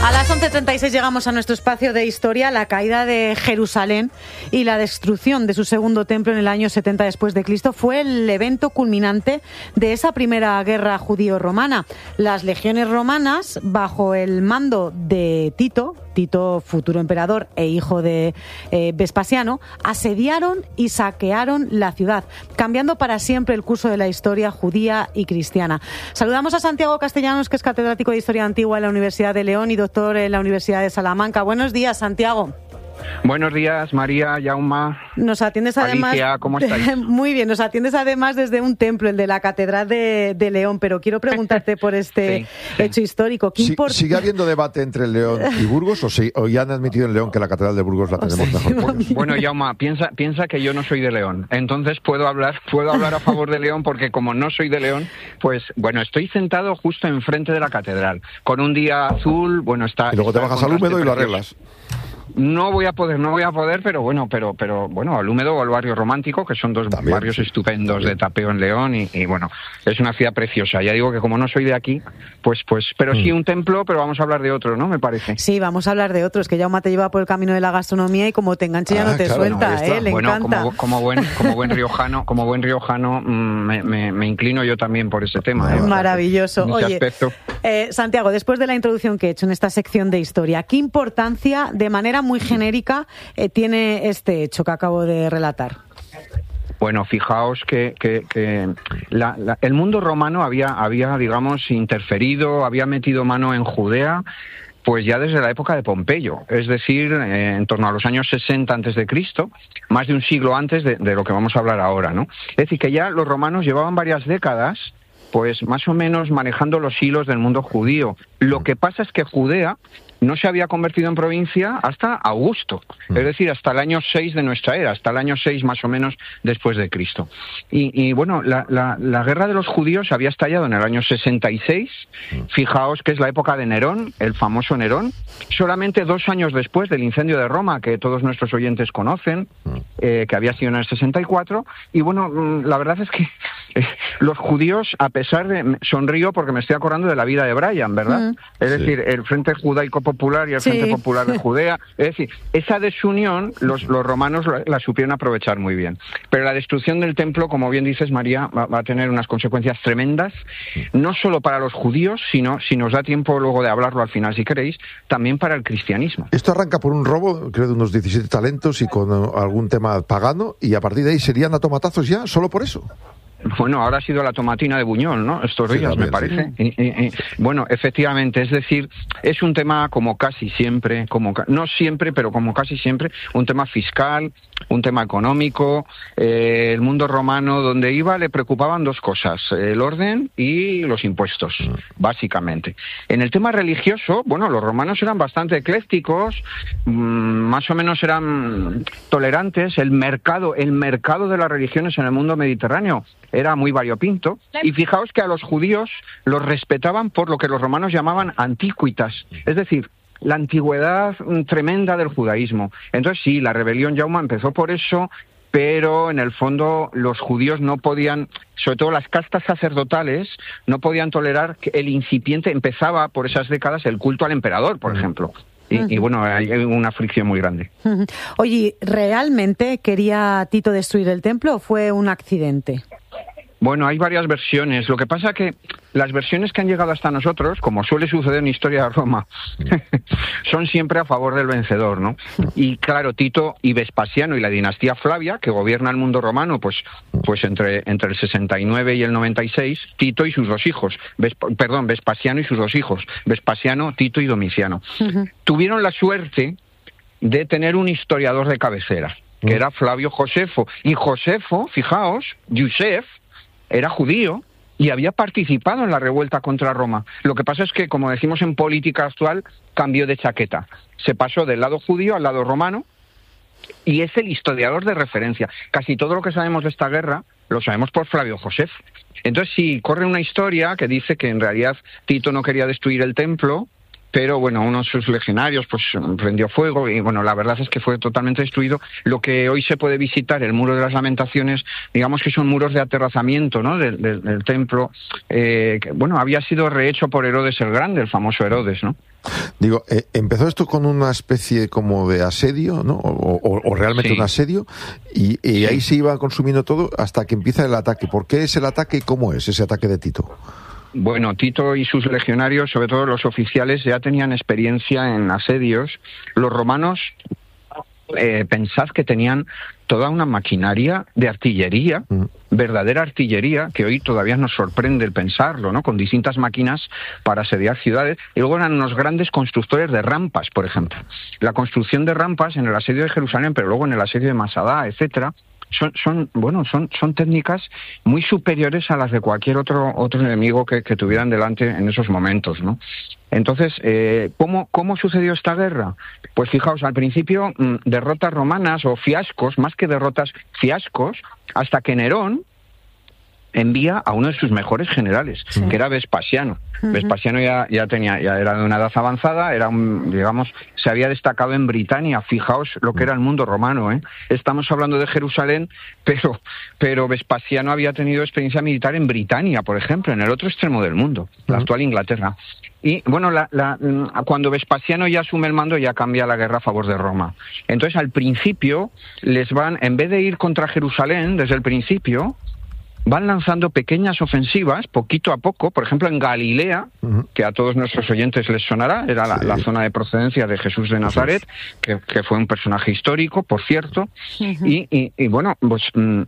A las 11:36 llegamos a nuestro espacio de historia, la caída de Jerusalén y la destrucción de su segundo templo en el año 70 después de Cristo fue el evento culminante de esa primera guerra judío-romana. Las legiones romanas, bajo el mando de Tito, futuro emperador e hijo de Vespasiano, asediaron y saquearon la ciudad, cambiando para siempre el curso de la historia judía y cristiana. Saludamos a Santiago Castellanos, que es catedrático de Historia Antigua en la Universidad de León y doctor en la Universidad de Salamanca. Buenos días, Santiago. Buenos días, María, Jaume. Nos atiendes además. Alicia, ¿cómo estáis? Muy bien, nos atiendes además desde un templo, el de la Catedral de León, pero quiero preguntarte por este hecho histórico. ¿Sigue habiendo debate entre León y Burgos o ya han admitido en León que la Catedral de Burgos la tenemos mejor? Bueno, Jaume, piensa que yo no soy de León, entonces puedo hablar a favor de León, porque como no soy de León, pues bueno, estoy sentado justo enfrente de la catedral, con un día azul, bueno, está... Y luego te bajas al húmedo y lo arreglas. No voy a poder, pero bueno, al húmedo o al barrio romántico, que son dos barrios estupendos de tapeo en León, y bueno, es una ciudad preciosa. Ya digo que como no soy de aquí, pero sí un templo, pero vamos a hablar de otro, ¿no? Me parece. Sí, vamos a hablar de otro. Es que Jaume te lleva por el camino de la gastronomía y como te enganche ya no te suelta, le encanta. Como buen riojano, me inclino yo también por ese tema. Maravilloso. Oye, Santiago, después de la introducción que he hecho en esta sección de historia, ¿qué importancia, de manera muy genérica, tiene este hecho que acabo de relatar? Bueno, fijaos que el mundo romano había, digamos, interferido, había metido mano en Judea, pues ya desde la época de Pompeyo, es decir, en torno a los años 60 a.C., más de un siglo antes de lo que vamos a hablar ahora, ¿no? Es decir, que ya los romanos llevaban varias décadas, pues más o menos manejando los hilos del mundo judío. Lo que pasa es que Judea no se había convertido en provincia hasta Augusto, es decir, hasta el año 6 de nuestra era, hasta el año 6 más o menos después de Cristo. Y bueno, la guerra de los judíos había estallado en el año 66, fijaos que es la época de Nerón, el famoso Nerón, solamente 2 años después del incendio de Roma, que todos nuestros oyentes conocen, que había sido en el 64, y bueno, la verdad es que los judíos, a pesar de... Sonrío porque me estoy acordando de la vida de Brian, ¿verdad? Es decir, el Frente Judaico Popular y el Frente Popular de Judea, es decir, esa desunión los romanos la supieron aprovechar muy bien. Pero la destrucción del templo, como bien dices, María, va a tener unas consecuencias tremendas, no solo para los judíos, sino, si nos da tiempo luego de hablarlo al final, si queréis, también para el cristianismo. Esto arranca por un robo, creo, de unos 17 talentos y con algún tema pagano, y a partir de ahí serían a tomatazos ya, solo por eso. Bueno, ahora ha sido la tomatina de Buñol, ¿no? Estos días, también, me parece. Sí. Bueno, efectivamente, es decir, es un tema como casi siempre, no siempre, pero como casi siempre, un tema fiscal, un tema económico. El mundo romano, donde iba, le preocupaban dos cosas: el orden y los impuestos, básicamente. En el tema religioso, bueno, los romanos eran bastante eclécticos, más o menos eran tolerantes. El mercado de las religiones en el mundo mediterráneo era muy variopinto, y fijaos que a los judíos los respetaban por lo que los romanos llamaban antiquitas, es decir, la antigüedad tremenda del judaísmo. Entonces sí, la rebelión, Jaume, empezó por eso, pero en el fondo los judíos no podían, sobre todo las castas sacerdotales, no podían tolerar que el incipiente, empezaba por esas décadas el culto al emperador, por ejemplo. Y bueno, hay una fricción muy grande. Oye, ¿realmente quería Tito destruir el templo o fue un accidente? Bueno, hay varias versiones. Lo que pasa que las versiones que han llegado hasta nosotros, como suele suceder en Historia de Roma, son siempre a favor del vencedor, ¿no? Y claro, Tito y Vespasiano y la dinastía Flavia, que gobierna el mundo romano, pues entre el 69 y el 96, Tito y sus dos hijos, Vespasiano y sus dos hijos, Vespasiano, Tito y Domiciano, tuvieron la suerte de tener un historiador de cabecera, que era Flavio Josefo. Y Josefo, fijaos, Yusef, era judío y había participado en la revuelta contra Roma. Lo que pasa es que, como decimos en política actual, cambió de chaqueta. Se pasó del lado judío al lado romano, y es el historiador de referencia. Casi todo lo que sabemos de esta guerra lo sabemos por Flavio Josefo. Entonces sí, corre una historia que dice que en realidad Tito no quería destruir el templo, pero bueno, uno de sus legionarios pues prendió fuego y bueno, la verdad es que fue totalmente destruido. Lo que hoy se puede visitar, el Muro de las Lamentaciones, digamos que son muros de aterrazamiento, ¿no?, del templo, que, bueno, había sido rehecho por Herodes el Grande, el famoso Herodes, ¿no? Digo, empezó esto con una especie como de asedio, ¿no? O realmente un asedio, y ahí se iba consumiendo todo hasta que empieza el ataque. ¿Por qué es el ataque y cómo es ese ataque de Tito? Bueno, Tito y sus legionarios, sobre todo los oficiales, ya tenían experiencia en asedios. Los romanos, pensad que tenían toda una maquinaria de artillería, verdadera artillería, que hoy todavía nos sorprende el pensarlo, ¿no?, con distintas máquinas para asediar ciudades. Y luego eran unos grandes constructores de rampas, por ejemplo. La construcción de rampas en el asedio de Jerusalén, pero luego en el asedio de Masada, etcétera, son técnicas muy superiores a las de cualquier otro enemigo que tuvieran delante en esos momentos, ¿no? Entonces, ¿cómo sucedió esta guerra? Pues fijaos, al principio derrotas romanas o fiascos, más que derrotas, fiascos, hasta que Nerón envía a uno de sus mejores generales, que era Vespasiano. Vespasiano ya era de una edad avanzada, se había destacado en Britania. Fijaos lo que era el mundo romano, ¿eh? Estamos hablando de Jerusalén, pero Vespasiano había tenido experiencia militar en Britania, por ejemplo, en el otro extremo del mundo, la actual Inglaterra. Y bueno, cuando Vespasiano ya asume el mando, ya cambia la guerra a favor de Roma. Entonces, al principio, en vez de ir contra Jerusalén desde el principio, van lanzando pequeñas ofensivas, poquito a poco. Por ejemplo, en Galilea, que a todos nuestros oyentes les sonará, era la zona de procedencia de Jesús de Nazaret, que fue un personaje histórico, por cierto, y bueno, pues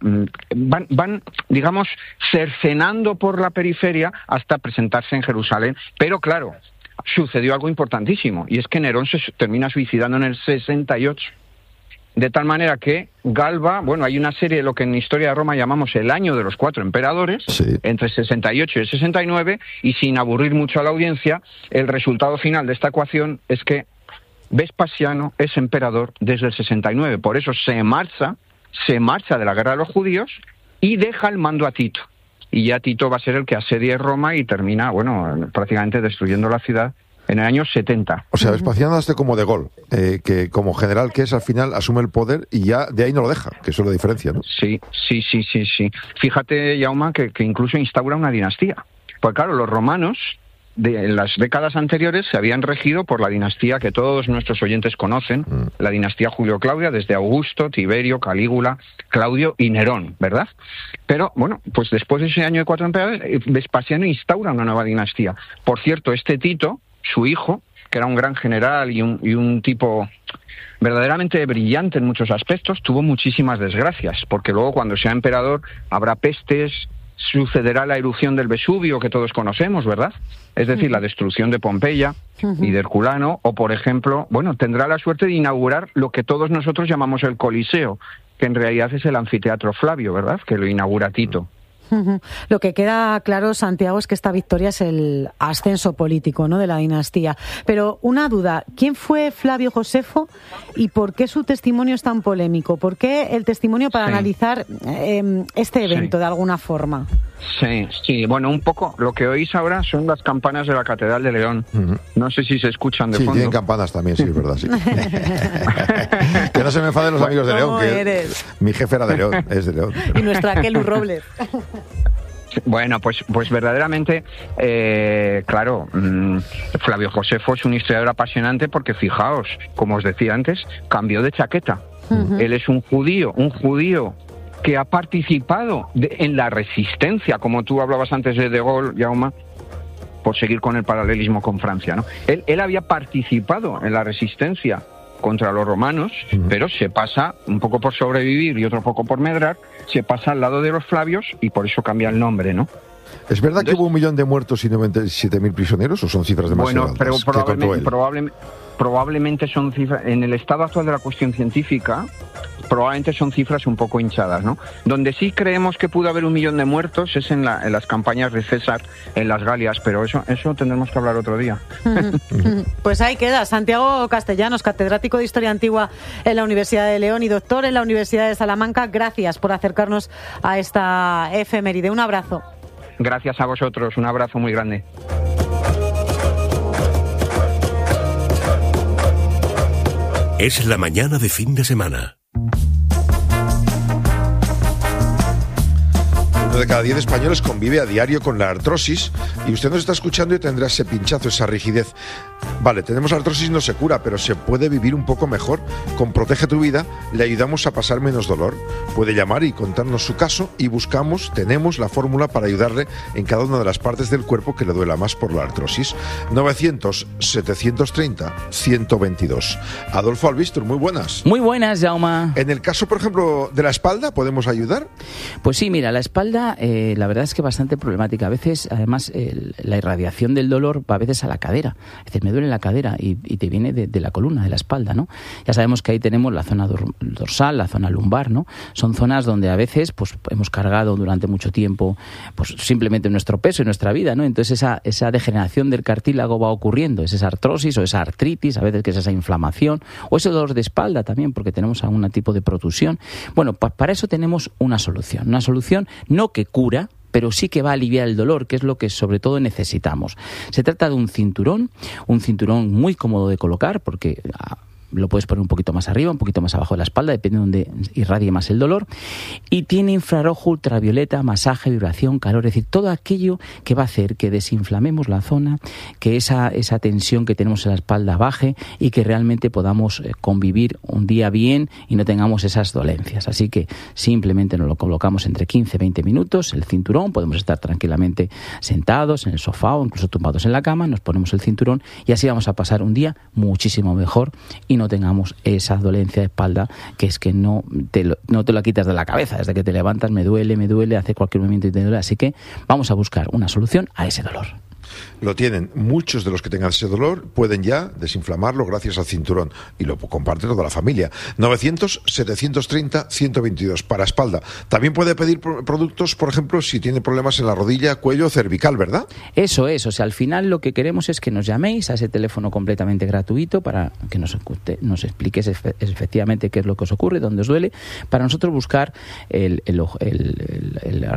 van, digamos, cercenando por la periferia hasta presentarse en Jerusalén. Pero claro, sucedió algo importantísimo, y es que Nerón se termina suicidando en el 68. De tal manera que Galba, bueno, hay una serie de lo que en Historia de Roma llamamos el año de los 4 emperadores, entre el 68 y el 69, y sin aburrir mucho a la audiencia, el resultado final de esta ecuación es que Vespasiano es emperador desde el 69. Por eso se marcha de la guerra de los judíos y deja el mando a Tito. Y ya Tito va a ser el que asedie Roma y termina, bueno, prácticamente destruyendo la ciudad en el año 70. O sea, Vespasiano hace como De Gaulle, que como general que es, al final asume el poder y ya de ahí no lo deja, que eso es la diferencia, ¿no? Sí. Fíjate, Jaume, que incluso instaura una dinastía. Pues claro, los romanos, en las décadas anteriores, se habían regido por la dinastía que todos nuestros oyentes conocen, la dinastía Julio-Claudia, desde Augusto, Tiberio, Calígula, Claudio y Nerón, ¿verdad? Pero, bueno, pues después de ese año de 4 emperadores, Vespasiano instaura una nueva dinastía. Por cierto, este Tito, su hijo, que era un gran general y un tipo verdaderamente brillante en muchos aspectos, tuvo muchísimas desgracias, porque luego cuando sea emperador habrá pestes, sucederá la erupción del Vesubio que todos conocemos, ¿verdad? Es decir, la destrucción de Pompeya y de Herculano, o por ejemplo, bueno, tendrá la suerte de inaugurar lo que todos nosotros llamamos el Coliseo, que en realidad es el anfiteatro Flavio, ¿verdad?, que lo inaugura Tito. Lo que queda claro, Santiago, es que esta victoria es el ascenso político, ¿no?, de la dinastía. Pero una duda, ¿quién fue Flavio Josefo y por qué su testimonio es tan polémico? ¿Por qué el testimonio para analizar este evento de alguna forma? Sí, bueno, un poco lo que oís ahora son las campanas de la Catedral de León. No sé si se escuchan de fondo. Sí, tienen campanas también, sí, es verdad, sí. Que no se me enfaden los amigos de León, que mi jefe era de León, es de León. Y nuestra Kelu Robles. Bueno, pues verdaderamente, claro, Flavio Josefo es un historiador apasionante porque, fijaos, como os decía antes, cambió de chaqueta. Él es un judío que ha participado en la resistencia, como tú hablabas antes de Gaulle, Jaume, por seguir con el paralelismo con Francia, ¿no? Él había participado en la resistencia contra los romanos, pero se pasa, un poco por sobrevivir y otro poco por medrar, se pasa al lado de los Flavios y por eso cambia el nombre, ¿no? ¿Es verdad que hubo 1 millón de muertos y 97.000 prisioneros o son cifras demasiado altas? Bueno, pero probablemente son cifras, en el estado actual de la cuestión científica, probablemente son cifras un poco hinchadas, ¿no? Donde sí creemos que pudo haber 1 millón de muertos es en las campañas de César, en las Galias, pero eso tendremos que hablar otro día. Pues ahí queda. Santiago Castellanos, catedrático de Historia Antigua en la Universidad de León y doctor en la Universidad de Salamanca, gracias por acercarnos a esta efeméride. Un abrazo. Gracias a vosotros, un abrazo muy grande. Es la mañana de fin de semana. 1 de cada 10 españoles convive a diario con la artrosis y usted nos está escuchando y tendrá ese pinchazo, esa rigidez. Vale, tenemos artrosis, no se cura, pero se puede vivir un poco mejor. Con Protege tu Vida le ayudamos a pasar menos dolor. Puede llamar y contarnos su caso y tenemos la fórmula para ayudarle en cada una de las partes del cuerpo que le duela más por la artrosis. 900-730-122. Adolfo Albistur, muy buenas. Muy buenas, Jaume. En el caso, por ejemplo, de la espalda, ¿podemos ayudar? Pues sí, mira, la espalda, la verdad es que bastante problemática. A veces, además, la irradiación del dolor va a veces a la cadera. Es decir, me duele la cadera y te viene de la columna, de la espalda, ¿no? Ya sabemos que ahí tenemos la zona dorsal, la zona lumbar, ¿no? Son zonas donde a veces pues hemos cargado durante mucho tiempo pues simplemente nuestro peso y nuestra vida, ¿no? Entonces esa degeneración del cartílago va ocurriendo, es esa artrosis o esa artritis, a veces que es esa inflamación, o ese dolor de espalda también, porque tenemos algún tipo de protusión. Bueno, para eso tenemos una solución no que cura, pero sí que va a aliviar el dolor, que es lo que sobre todo necesitamos. Se trata de un cinturón muy cómodo de colocar, porque lo puedes poner un poquito más arriba, un poquito más abajo de la espalda, depende de donde irradie más el dolor, y tiene infrarrojo, ultravioleta, masaje, vibración, calor, es decir, todo aquello que va a hacer que desinflamemos la zona, que esa tensión que tenemos en la espalda baje y que realmente podamos convivir un día bien y no tengamos esas dolencias. Así que simplemente nos lo colocamos entre 15-20 minutos, el cinturón, podemos estar tranquilamente sentados en el sofá o incluso tumbados en la cama, nos ponemos el cinturón y así vamos a pasar un día muchísimo mejor y no tengamos esa dolencia de espalda que es que no te la quitas de la cabeza. Desde que te levantas me duele, hacer cualquier movimiento y te duele. Así que vamos a buscar una solución a ese dolor. Lo tienen. Muchos de los que tengan ese dolor pueden ya desinflamarlo gracias al cinturón y lo comparte toda la familia. 900-730-122 para espalda. También puede pedir productos, por ejemplo, si tiene problemas en la rodilla, cuello, cervical, ¿verdad? Eso es. O sea, al final lo que queremos es que nos llaméis a ese teléfono completamente gratuito para que nos expliques efectivamente qué es lo que os ocurre, dónde os duele, para nosotros buscar el